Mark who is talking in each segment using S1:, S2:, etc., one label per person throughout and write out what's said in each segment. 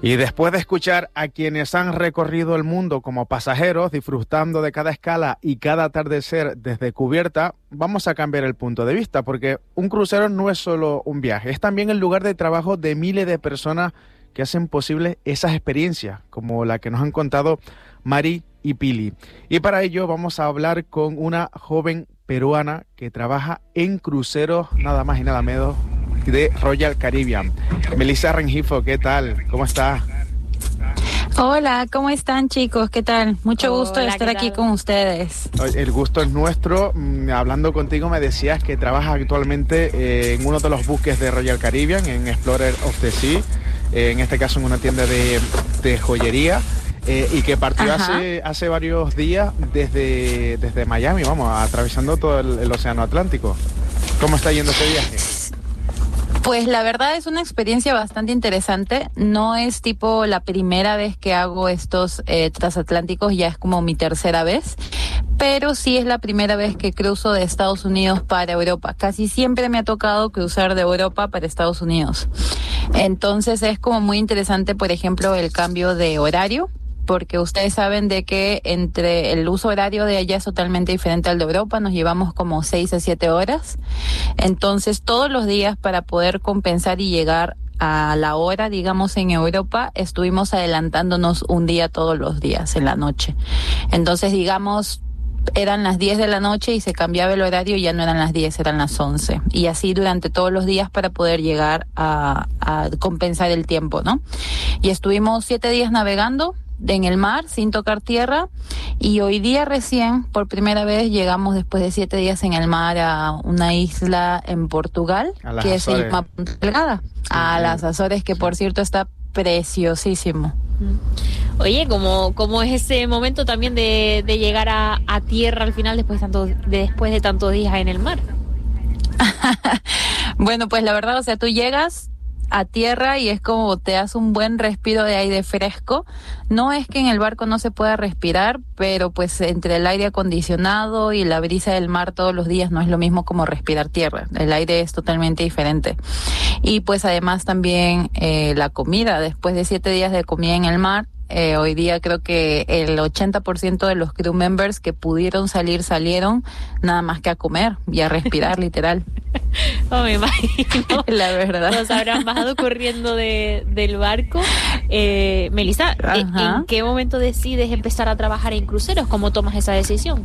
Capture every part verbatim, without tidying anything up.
S1: Y después de escuchar a quienes han recorrido el mundo como pasajeros, disfrutando de cada escala y cada atardecer desde cubierta, vamos a cambiar el punto de vista, porque un crucero no es solo un viaje, es también el lugar de trabajo de miles de personas que hacen posible esas experiencias, como la que nos han contado Mari y Pili. Y para ello vamos a hablar con una joven peruana que trabaja en cruceros, nada más y nada menos, de Royal Caribbean. Melissa Rengifo, ¿qué tal? ¿Cómo estás?
S2: Hola, ¿cómo están, chicos? ¿Qué tal? Mucho gusto
S3: Hola,
S2: de estar aquí con ustedes.
S1: El gusto es nuestro. Hablando contigo me decías que trabajas actualmente en uno de los buques de Royal Caribbean, en Explorer of the Sea, en este caso en una tienda de, de joyería, eh, y que partió hace, hace varios días desde, desde Miami, vamos, atravesando todo el, el Océano Atlántico. ¿Cómo está yendo ese viaje?
S2: Pues la verdad es una experiencia bastante interesante. No es tipo la primera vez que hago estos eh, transatlánticos, ya es como mi tercera vez, pero sí es la primera vez que cruzo de Estados Unidos para Europa. Casi siempre me ha tocado cruzar de Europa para Estados Unidos. Entonces es como muy interesante, por ejemplo, el cambio de horario, porque ustedes saben de que entre el uso horario de allá es totalmente diferente al de Europa, nos llevamos como seis a siete horas. Entonces, todos los días, para poder compensar y llegar a la hora, digamos, en Europa, estuvimos adelantándonos un día todos los días, en la noche. Entonces, digamos, eran las diez de la noche y se cambiaba el horario y ya no eran las diez, eran las once. Y así durante todos los días para poder llegar a, a compensar el tiempo, ¿no? Y estuvimos siete días navegando en el mar sin tocar tierra, y hoy día recién por primera vez llegamos después de siete días en el mar a una isla en Portugal que se llama Punta Delgada, a las Azores, que por cierto está preciosísimo.
S3: Oye, ¿cómo, cómo es ese momento también de, de llegar a, a tierra al final después de, tanto, de, después de tantos días en el mar?
S2: Bueno, pues la verdad, o sea, tú llegas a tierra y es como te das un buen respiro de aire fresco. No es que en el barco no se pueda respirar, pero pues entre el aire acondicionado y la brisa del mar todos los días no es lo mismo como respirar tierra. El aire es totalmente diferente. Y pues además también eh, la comida, después de siete días de comida en el mar, Eh, hoy día creo que el ochenta por ciento de los crew members que pudieron salir, salieron nada más que a comer y a respirar, literal.
S3: Oh, me imagino.
S2: La verdad.
S3: Nos habrán bajado corriendo de, del barco. Eh, Melissa, ¿en qué momento decides empezar a trabajar en cruceros? ¿Cómo tomas esa decisión?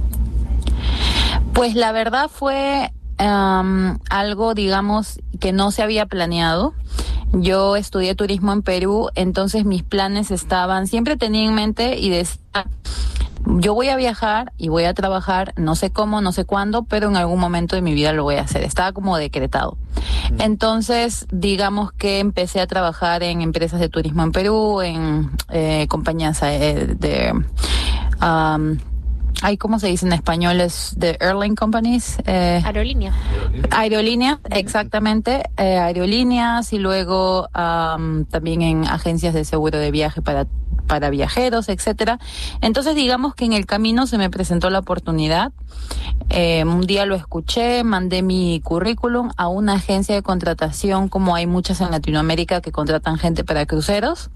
S2: Pues la verdad fue um, algo, digamos, que no se había planeado. Yo estudié turismo en Perú, entonces mis planes estaban, siempre tenía en mente y decía, yo voy a viajar y voy a trabajar, no sé cómo, no sé cuándo, pero en algún momento de mi vida lo voy a hacer. Estaba como decretado. Entonces, digamos que empecé a trabajar en empresas de turismo en Perú, en eh, compañías eh, de... Um, Ay, ¿cómo se dice en español? Es de airline companies. Eh,
S3: aerolíneas.
S2: Aerolíneas, exactamente. Eh, aerolíneas y luego um, también en agencias de seguro de viaje para para viajeros, etcétera. Entonces, digamos que en el camino se me presentó la oportunidad. Eh, un día lo escuché, mandé mi currículum a una agencia de contratación, como hay muchas en Latinoamérica que contratan gente para cruceros,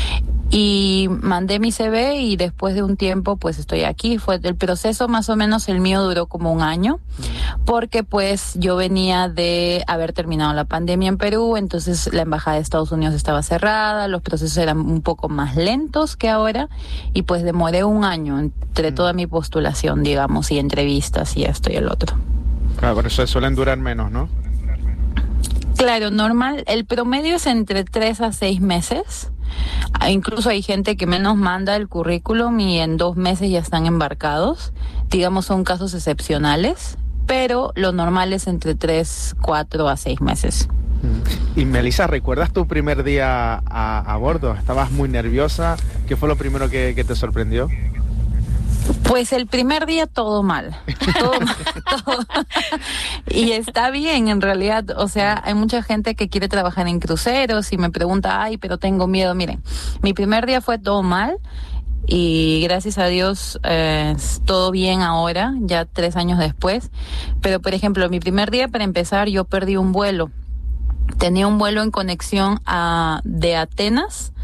S2: y mandé mi C V y después de un tiempo pues estoy aquí. Fue el proceso, más o menos el mío duró como un año, porque pues yo venía de haber terminado la pandemia en Perú, entonces la embajada de Estados Unidos estaba cerrada, los procesos eran un poco más lentos que ahora, y pues demoré un año entre toda mi postulación, digamos, y entrevistas y esto y el otro.
S1: Claro, por eso suelen durar menos, ¿no?
S2: Claro, normal, el promedio es entre tres a seis meses. Incluso hay gente que menos manda el currículum y en dos meses ya están embarcados. Digamos, son casos excepcionales, pero lo normal es entre tres, cuatro a seis meses.
S1: Y Melissa, ¿recuerdas tu primer día a, a bordo? ¿Estabas muy nerviosa? ¿Qué fue lo primero que, que te sorprendió?
S2: Pues el primer día todo mal, todo mal, todo. Y está bien en realidad, o sea, hay mucha gente que quiere trabajar en cruceros y me pregunta, ay, pero tengo miedo. Miren, mi primer día fue todo mal y gracias a Dios eh, todo bien ahora, ya tres años después. Pero por ejemplo, mi primer día, para empezar, yo perdí un vuelo. tenía un vuelo en conexión a, de Atenas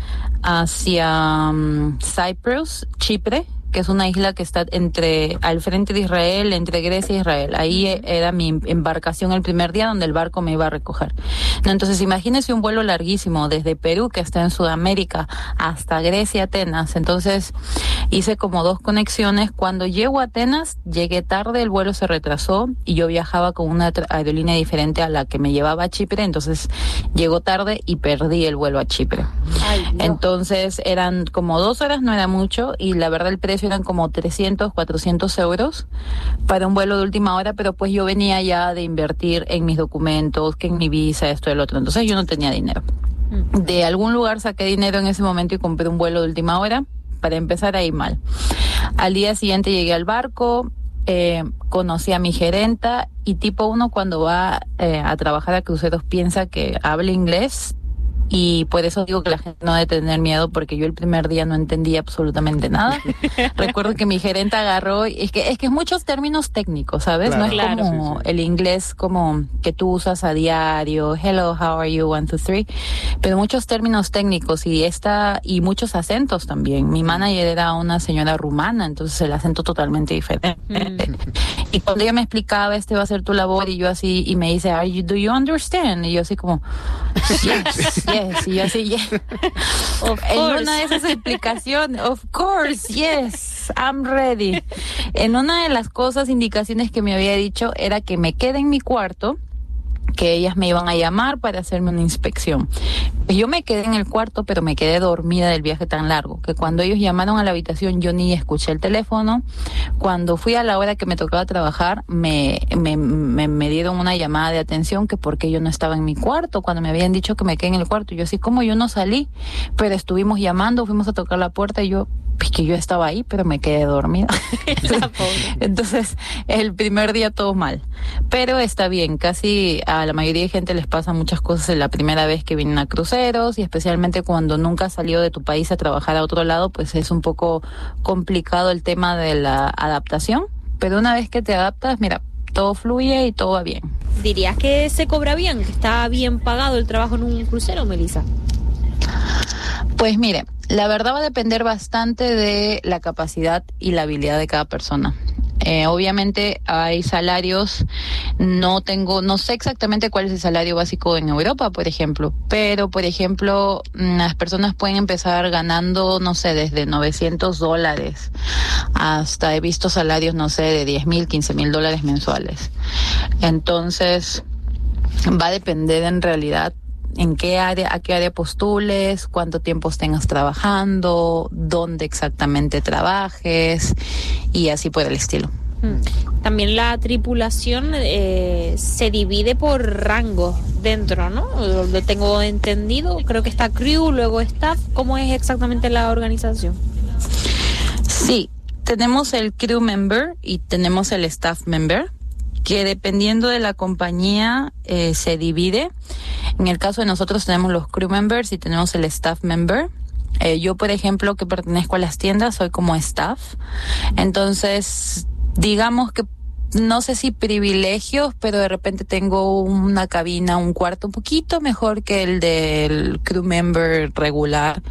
S2: hacia um, Cyprus, Chipre, que es una isla que está entre al frente de Israel, entre Grecia e Israel. Ahí era mi embarcación el primer día donde el barco me iba a recoger. No, entonces imagínese un vuelo larguísimo desde Perú, que está en Sudamérica, hasta Grecia, Atenas. Entonces hice como dos conexiones. Cuando llego a Atenas, llegué tarde, el vuelo se retrasó y yo viajaba con una aerolínea diferente a la que me llevaba a Chipre. Entonces llegó tarde y perdí el vuelo a Chipre. Ay, no. Entonces eran como dos horas, no era mucho, y la verdad el precio eran como trescientos, cuatrocientos euros para un vuelo de última hora, pero pues yo venía ya de invertir en mis documentos, que en mi visa, esto y el otro, entonces yo no tenía dinero. De algún lugar saqué dinero en ese momento y compré un vuelo de última hora. Para empezar ahí mal. Al día siguiente llegué al barco, eh, conocí a mi gerenta, y tipo uno cuando va eh, a trabajar a cruceros piensa que habla inglés, y por eso digo que la gente no debe tener miedo, porque yo el primer día no entendía absolutamente nada. Recuerdo que mi gerente agarró, y es que es que es muchos términos técnicos, ¿sabes? Claro, no es claro, como sí, sí. el inglés como que tú usas a diario, hello, how are you, one, two, three, pero muchos términos técnicos y esta y muchos acentos también. Mi manager era una señora rumana, entonces el acento totalmente diferente. Mm. Y cuando ella me explicaba, este va a ser tu labor, y yo así, y me dice, Are you, do you understand? Y yo así como, yes, yes, y yo así, yes. Of en course. Una de esas explicaciones, of course, yes, I'm ready. En una de las cosas, indicaciones que me había dicho, era que me quede en mi cuarto, que ellas me iban a llamar para hacerme una inspección. Yo me quedé en el cuarto, pero me quedé dormida del viaje tan largo, que cuando ellos llamaron a la habitación yo ni escuché el teléfono. Cuando fui a la hora que me tocaba trabajar, me, me, me, me dieron una llamada de atención, que porque yo no estaba en mi cuarto, cuando me habían dicho que me quedé en el cuarto. Yo así, como yo no salí, pero estuvimos llamando, fuimos a tocar la puerta y yo, pues que yo estaba ahí, pero me quedé dormida. Entonces, el primer día todo mal. Pero está bien, casi a la mayoría de gente les pasan muchas cosas en la primera vez que vienen a cruceros, y especialmente cuando nunca has salido de tu país a trabajar a otro lado, pues es un poco complicado el tema de la adaptación. Pero una vez que te adaptas, mira, todo fluye y todo va bien.
S3: ¿Dirías que se cobra bien, que está bien pagado el trabajo en un crucero, Melissa?
S2: Pues mire, la verdad va a depender bastante de la capacidad y la habilidad de cada persona. Eh, obviamente hay salarios, no tengo, no sé exactamente cuál es el salario básico en Europa, por ejemplo, pero por ejemplo, las personas pueden empezar ganando, no sé, desde novecientos dólares hasta he visto salarios, no sé, de diez mil, quince mil dólares mensuales. Entonces, va a depender en realidad en qué área, a qué área postules, cuánto tiempo tengas trabajando, dónde exactamente trabajes y así por el estilo.
S3: También la tripulación eh, se divide por rangos dentro, ¿no? Lo tengo entendido, creo que está crew, luego staff. ¿Cómo es exactamente la organización?
S2: Sí, tenemos el crew member y tenemos el staff member, que dependiendo de la compañía eh, se divide. En el caso de nosotros tenemos los crew members y tenemos el staff member. Eh, yo, por ejemplo, que pertenezco a las tiendas, soy como staff. Entonces, digamos que no sé si privilegios, pero de repente tengo una cabina, un cuarto un poquito mejor que el del crew member regular.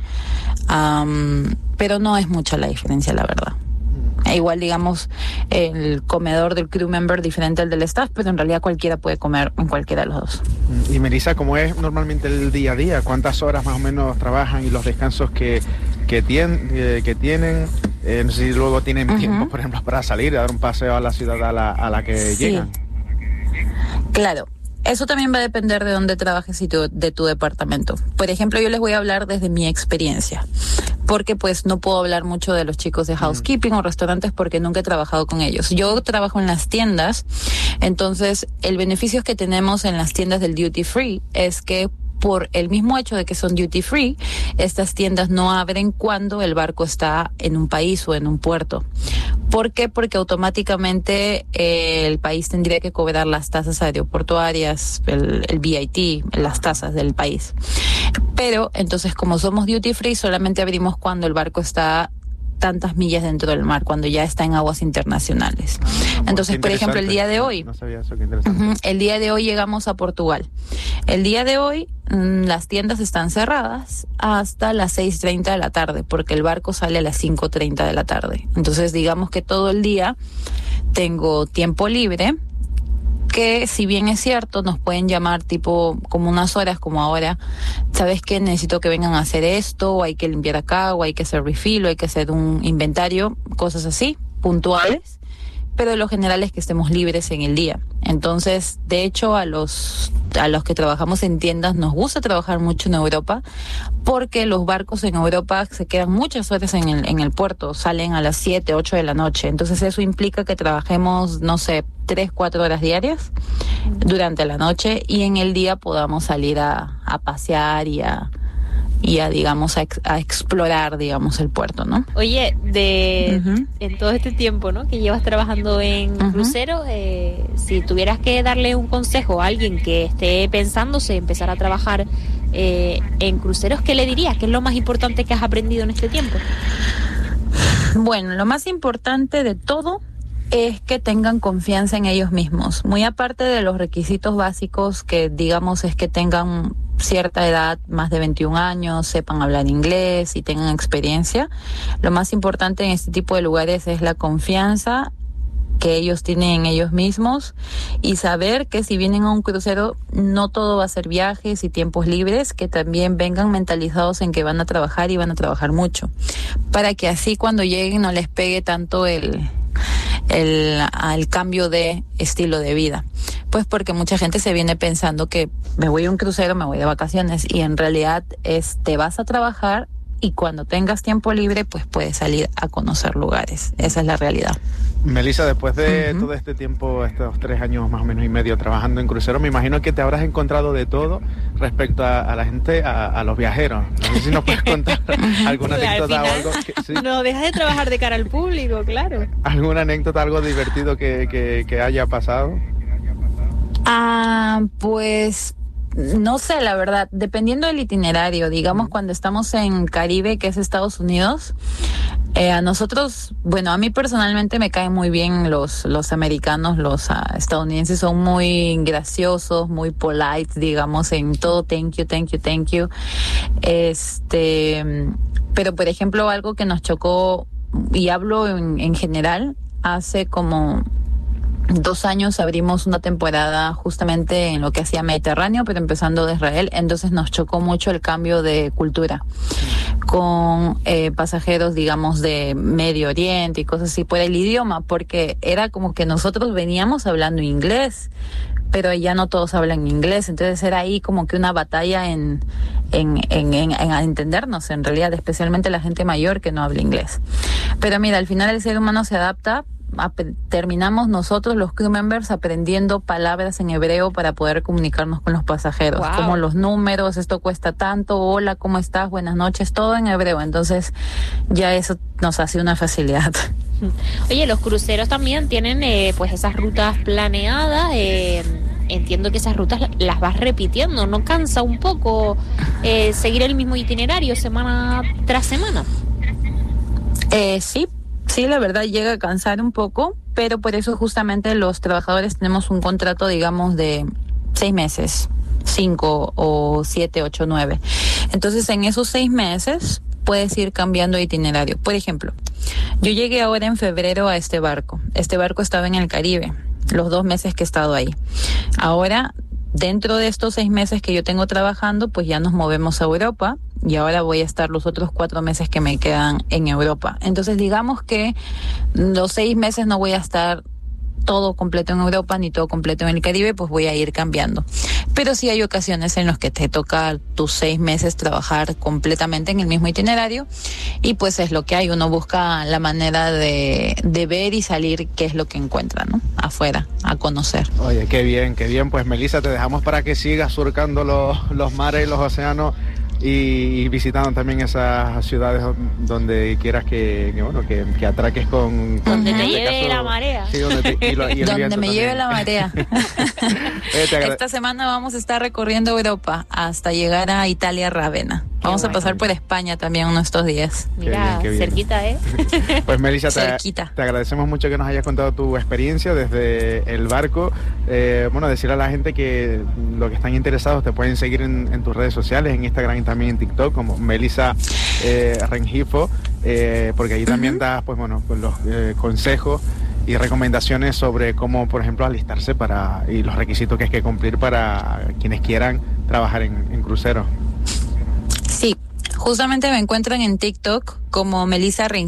S2: Um, pero no es mucha la diferencia, la verdad. Igual, digamos, el comedor del crew member diferente al del staff, pero en realidad cualquiera puede comer en cualquiera de los dos.
S1: Y Melissa, ¿cómo es normalmente el día a día? ¿Cuántas horas más o menos trabajan y los descansos que, que, tien, eh, que tienen? Eh, no sé si luego tienen uh-huh. tiempo, por ejemplo, para salir a dar un paseo a la ciudad a la, a la que sí. llegan.
S2: Claro. Eso también va a depender de dónde trabajes y tu, de tu departamento. Por ejemplo, yo les voy a hablar desde mi experiencia, porque pues no puedo hablar mucho de los chicos de housekeeping mm. o restaurantes porque nunca he trabajado con ellos. Yo trabajo en las tiendas, entonces el beneficio que tenemos en las tiendas del duty free es que por el mismo hecho de que son duty free, estas tiendas no abren cuando el barco está en un país o en un puerto. ¿Por qué? Porque automáticamente eh, el país tendría que cobrar las tasas aeroportuarias, el, el V I T, las tasas del país. Pero entonces, como somos duty free, solamente abrimos cuando el barco está tantas millas dentro del mar cuando ya está en aguas internacionales.
S1: Ah,
S2: Entonces, por ejemplo, el día de hoy,
S1: no sabía eso, qué interesante.
S2: uh-huh, el día de hoy llegamos a Portugal. El día de hoy mmm, las tiendas están cerradas hasta las seis treinta de la tarde, porque el barco sale a las cinco treinta de la tarde. Entonces, digamos que todo el día tengo tiempo libre, que si bien es cierto, nos pueden llamar tipo como unas horas como ahora, ¿sabes qué? Necesito que vengan a hacer esto, o hay que limpiar acá, o hay que hacer refill, o hay que hacer un inventario, cosas así, puntuales, pero lo general es que estemos libres en el día. Entonces, de hecho, a los a los que trabajamos en tiendas nos gusta trabajar mucho en Europa, porque los barcos en Europa se quedan muchas horas en el en el puerto, salen a las siete, ocho de la noche. Entonces eso implica que trabajemos, no sé, tres, cuatro horas diarias durante la noche, y en el día podamos salir a, a pasear y a y a, digamos, a, ex, a explorar, digamos, el puerto, ¿no?
S3: Oye, de
S2: uh-huh.
S3: en todo este tiempo, ¿no?, que llevas trabajando en uh-huh. cruceros, eh, si tuvieras que darle un consejo a alguien que esté pensándose empezar a trabajar eh, en cruceros, ¿qué le dirías? ¿Qué es lo más importante que has aprendido en este tiempo?
S2: Bueno, lo más importante de todo es que tengan confianza en ellos mismos. Muy aparte de los requisitos básicos, que digamos es que tengan cierta edad, más de veintiún años, sepan hablar inglés y tengan experiencia. Lo más importante en este tipo de lugares es la confianza que ellos tienen en ellos mismos, y saber que si vienen a un crucero no todo va a ser viajes y tiempos libres, que también vengan mentalizados en que van a trabajar y van a trabajar mucho, para que así cuando lleguen no les pegue tanto el el al cambio de estilo de vida. Pues porque mucha gente se viene pensando que me voy a un crucero, me voy de vacaciones, y en realidad es te vas a trabajar, y cuando tengas tiempo libre pues puedes salir a conocer lugares. Esa es la realidad.
S1: Melissa, después de uh-huh. todo este tiempo, estos tres años más o menos y medio trabajando en cruceros, me imagino que te habrás encontrado de todo respecto a, a la gente, a, a los viajeros. No sé si nos puedes contar alguna
S3: sí,
S1: anécdota o algo. Que, sí.
S3: No dejas de trabajar de cara al público, claro.
S1: ¿Alguna anécdota, algo divertido que, que, que haya pasado?
S2: Ah, pues no sé, la verdad, dependiendo del itinerario. Digamos, uh-huh. cuando estamos en Caribe, que es Estados Unidos, eh, a nosotros, bueno, a mí personalmente me caen muy bien los los americanos, los uh, estadounidenses son muy graciosos, muy polite, digamos, en todo, thank you, thank you, thank you. Este, pero por ejemplo, algo que nos chocó, y hablo en, en general, hace como dos años abrimos una temporada justamente en lo que hacía Mediterráneo, pero empezando de Israel. Entonces nos chocó mucho el cambio de cultura con eh, pasajeros, digamos, de Medio Oriente y cosas así, por el idioma, porque era como que nosotros veníamos hablando inglés, pero ya no todos hablan inglés. Entonces era ahí como que una batalla en en, en, en, en entendernos, en realidad, especialmente la gente mayor que no habla inglés. Pero mira, al final el ser humano se adapta. Ap- terminamos nosotros, los crew members, aprendiendo palabras en hebreo para poder comunicarnos con los pasajeros,
S3: wow.
S2: como los números, esto cuesta tanto, hola, ¿cómo estás? Buenas noches, todo en hebreo. Entonces ya eso nos hace una facilidad.
S3: Oye, los cruceros también tienen eh, pues esas rutas planeadas. eh, entiendo que esas rutas las vas repitiendo, ¿no cansa un poco eh, seguir el mismo itinerario semana tras semana?
S2: Eh, sí. Sí, la verdad llega a cansar un poco, pero por eso justamente los trabajadores tenemos un contrato, digamos, de seis meses, cinco o siete, ocho, nueve. Entonces, en esos seis meses puedes ir cambiando de itinerario. Por ejemplo, yo llegué ahora en febrero a este barco. Este barco estaba en el Caribe, los dos meses que he estado ahí. Ahora, dentro de estos seis meses que yo tengo trabajando, pues ya nos movemos a Europa. Y ahora voy a estar los otros cuatro meses que me quedan en Europa. Entonces, digamos que los seis meses no voy a estar todo completo en Europa ni todo completo en el Caribe, pues voy a ir cambiando. Pero sí hay ocasiones en las que te toca tus seis meses trabajar completamente en el mismo itinerario, y pues es lo que hay. Uno busca la manera de, de ver y salir qué es lo que encuentra, ¿no? Afuera, a conocer.
S1: Oye, qué bien, qué bien. Pues Melissa, te dejamos para que sigas surcando los, los mares y los océanos, y, y visitando también esas ciudades donde quieras que, que bueno que, que atraques con, con
S3: donde te
S1: este
S3: lleve
S1: caso,
S3: la marea.
S1: sí, donde, te, y lo, y el
S2: donde me
S1: también.
S2: lleve la marea.
S1: eh, agrade-
S2: Esta semana vamos a estar recorriendo Europa hasta llegar a Italia, Rávena. Vamos
S3: bueno.
S2: a pasar por España también uno de estos días.
S3: Mira,
S1: qué bien, qué bien.
S3: cerquita, ¿eh?
S1: Pues Melissa, te,
S2: Cerquita.
S1: te agradecemos mucho que nos hayas contado tu experiencia desde el barco. Eh, bueno, decirle a la gente que lo que están interesados te pueden seguir en, en tus redes sociales, en Instagram y también en TikTok, como Melissa eh, Rengifo, eh, porque ahí también uh-huh. das, pues bueno, pues los eh, consejos y recomendaciones sobre cómo, por ejemplo, alistarse para y los requisitos que hay que cumplir para quienes quieran trabajar en, en cruceros.
S2: Sí, justamente me encuentran en TikTok como Melissa Rengifo.